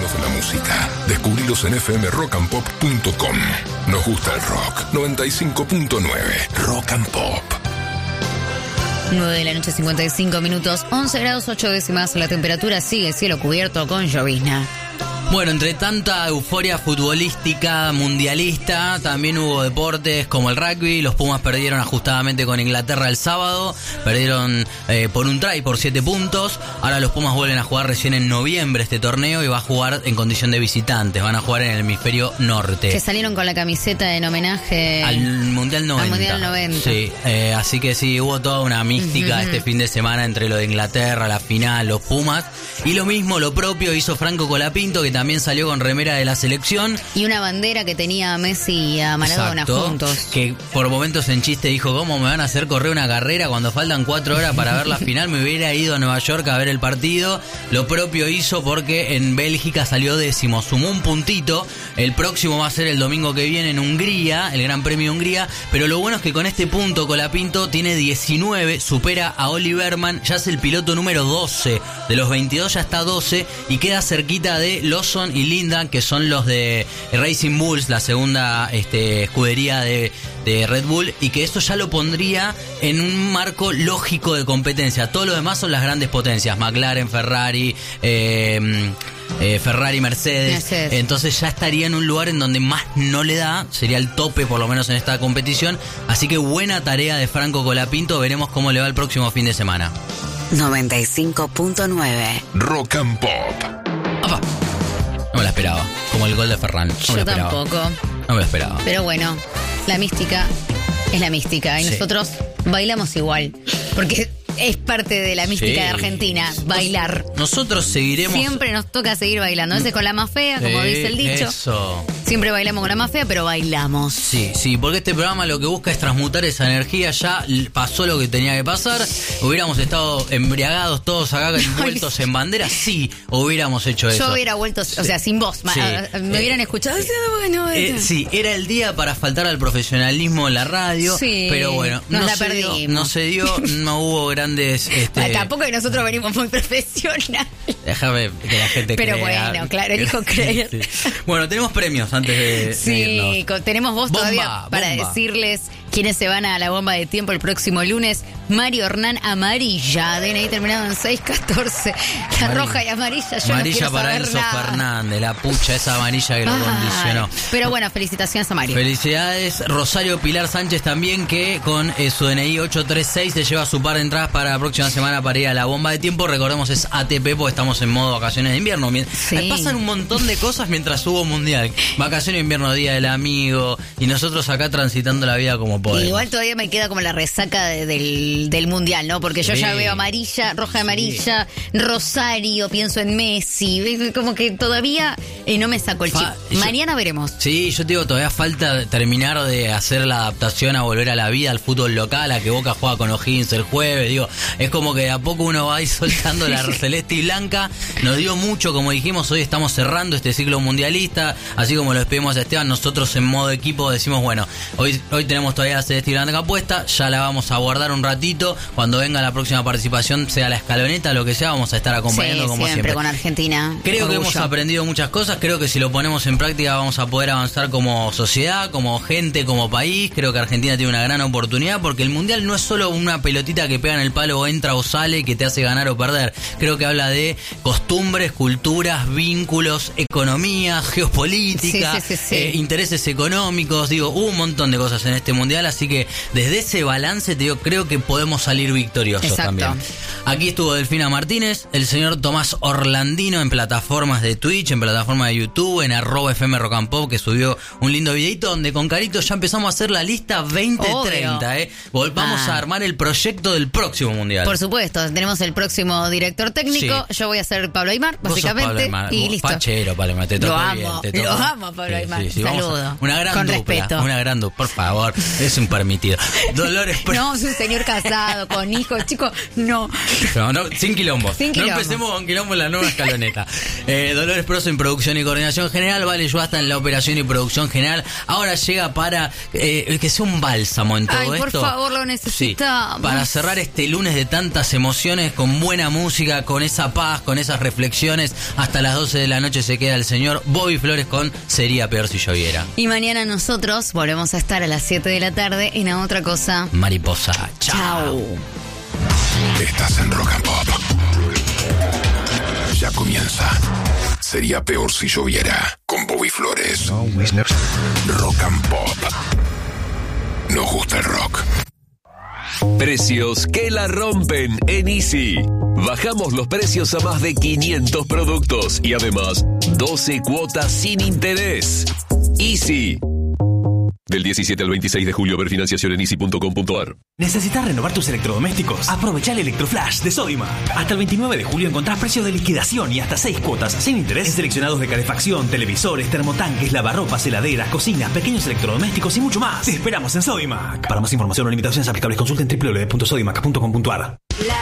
reinos de la música. Descubrilos en fmrockandpop.com. Nos gusta el rock. 95.9 Rock and Pop. 9 de la noche, 55 minutos, 11 grados 8 décimas. La temperatura sigue cielo cubierto con llovizna. Bueno, entre tanta euforia futbolística mundialista, también hubo deportes como el rugby. Los Pumas perdieron ajustadamente con Inglaterra el sábado. Perdieron por un try, por 7 puntos. Ahora los Pumas vuelven a jugar recién en noviembre este torneo y va a jugar en condición de visitantes. Van a jugar en el hemisferio norte. Que salieron con la camiseta en homenaje al Mundial 90. Al Mundial 90. Sí, así que sí, hubo toda una mística este fin de semana entre lo de Inglaterra, la final, los Pumas. Y lo mismo, lo propio hizo Franco Colapinto, que también salió con remera de la selección. Y una bandera que tenía a Messi y a Maradona. Exacto, juntos. Que por momentos en chiste dijo, ¿cómo me van a hacer correr una carrera cuando faltan 4 horas para ver la final? Me hubiera ido a Nueva York a ver el partido. Lo propio hizo porque en Bélgica salió 10º, sumó un puntito. El próximo va a ser el domingo que viene en Hungría, el Gran Premio de Hungría. Pero lo bueno es que con este punto Colapinto tiene 19, supera a Oliverman, ya es el piloto número 12. De los 22 ya está 12 y queda cerquita de Lawson y Linda, que son los de Racing Bulls, la segunda escudería de Red Bull, y que esto ya lo pondría en un marco lógico de competencia. Todo lo demás son las grandes potencias, McLaren, Ferrari, Mercedes. Entonces ya estaría en un lugar en donde más no le da, sería el tope por lo menos en esta competición. Así que buena tarea de Franco Colapinto, veremos cómo le va el próximo fin de semana. 95.9 Rock and Pop. ¡Apa! No me la esperaba, como el gol de Ferran. Yo tampoco. No me lo esperaba. Pero bueno, la mística es la mística y nosotros bailamos igual, porque es parte de la mística de Argentina, bailar. Nosotros seguiremos. Siempre nos toca seguir bailando. A veces con la más fea, como dice el dicho. Eso. Siempre bailamos con la más fea, pero bailamos. Sí, porque este programa lo que busca es transmutar esa energía. Ya pasó lo que tenía que pasar. Hubiéramos estado embriagados todos acá, envueltos en bandera. Sí, hubiéramos hecho eso. Yo hubiera vuelto, o sea, sin voz. Sí. Me hubieran escuchado. Sí, era el día para faltar al profesionalismo en la radio. Sí, pero bueno, no se dio, no hubo grandes... Tampoco que nosotros venimos muy profesionales. Déjame que la gente pero crea. Bueno, claro, elijo creer. Sí. Bueno, tenemos premios antes de irnos. Tenemos voz todavía para decirles quiénes se van a la bomba de tiempo el próximo lunes. Mario Hernán, amarilla, DNI terminado en 614. La roja y amarilla, yo amarilla no para Enzo Fernández, la pucha esa amarilla que lo condicionó. Pero bueno, felicitaciones a Mario. Felicidades, Rosario Pilar Sánchez también, que con su DNI 836 se lleva su par de entradas para la próxima semana para ir a la bomba de tiempo. Recordemos, es ATP porque estamos en modo vacaciones de invierno. Pasan un montón de cosas mientras hubo mundial. Vacaciones de invierno, día del amigo, y nosotros acá transitando la vida como podemos. Igual todavía me queda como la resaca del mundial, ¿no? Porque yo ya veo amarilla, roja, amarilla, Rosario, pienso en Messi, como que todavía no me saco el chip. Mañana veremos. Sí, yo te digo, todavía falta terminar de hacer la adaptación a volver a la vida, al fútbol local, a que Boca juega con O'Higgins el jueves, digo, es como que de a poco uno va ahí soltando la celeste y blanca. Nos dio mucho, como dijimos, hoy estamos cerrando este ciclo mundialista, así como lo despedimos a Esteban, nosotros en modo equipo decimos, bueno, hoy tenemos todavía la celeste y blanca puesta, ya la vamos a guardar un ratito, cuando venga la próxima participación, sea la escaloneta, lo que sea, vamos a estar acompañando como siempre. Con Argentina. Creo que hemos aprendido muchas cosas, creo que si lo ponemos en práctica vamos a poder avanzar como sociedad, como gente, como país. Creo que Argentina tiene una gran oportunidad, porque el mundial no es solo una pelotita que pega en el palo o entra o sale que te hace ganar o perder. Creo que habla de costumbres, culturas, vínculos, economía, geopolítica, intereses económicos. Digo, hubo un montón de cosas en este mundial, así que desde ese balance te digo, creo que podemos salir victoriosos. También. Aquí estuvo Delfina Martínez, el señor Tomás Orlandino en plataformas de Twitch, en plataformas de YouTube, en @FMRockandPop, que subió un lindo videito donde con Carito ya empezamos a hacer la lista 2030. Vamos a armar el proyecto del próximo mundial. Por supuesto, tenemos el próximo director técnico. Yo voy a ser Pablo Aymar, básicamente. Pablo Aymar. Y listo. Pachero, Pablo Aymar, lo amo, Pablo Aymar. Sí, Saludo. Una gran con dupla, respeto. una gran dupla, por favor. es un permitido. Dolores Proso. No, es un señor casado, con hijos, chicos, no. No, sin quilombos. Sin quilombos. No empecemos con quilombo en la nueva escaloneta. Dolores Proso en producción y coordinación general, Vale Yuasta en la operación y producción general. Ahora llega para que sea un bálsamo en todo esto. Ay, por favor, lo necesitamos. Sí, para cerrar este lunes de tantas emociones, con buena música, con esa paz, con esas reflexiones. Hasta las 12 de la noche se queda el señor Bobby Flores con Sería Peor Si Lloviera. Y mañana nosotros volvemos a estar a las 7 de la tarde en A Otra Cosa. Mariposa. Chao. Estás en Rock and Pop. Ya comienza. Sería peor si lloviera. Con Bobby Flores. Rock and Pop. Nos gusta el rock. Precios que la rompen en Easy. Bajamos los precios a más de 500 productos y además 12 cuotas sin interés. Easy. Del 17 al 26 de julio, ver financiación en easy.com.ar. ¿Necesitas renovar tus electrodomésticos? Aprovecha el Electroflash de Sodimac. Hasta el 29 de julio encontrás precios de liquidación y hasta 6 cuotas sin interés en seleccionados de calefacción, televisores, termotanques, lavarropas, heladeras, cocinas, pequeños electrodomésticos y mucho más. Te esperamos en Sodimac. Para más información o limitaciones aplicables, consulten www.sodimac.com.ar.